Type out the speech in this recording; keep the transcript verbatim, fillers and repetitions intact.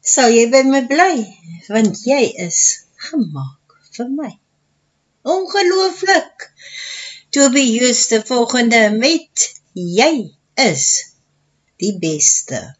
Sal jy by my bly, want jy is gemaak vir my. Ongelooflik, Toby Jooste volgende met Jy is die beste.